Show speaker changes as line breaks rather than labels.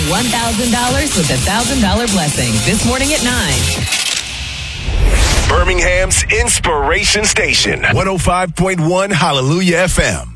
$1,000 with a $1,000 blessing this morning at 9.
Birmingham's Inspiration Station, 105.1 Hallelujah FM.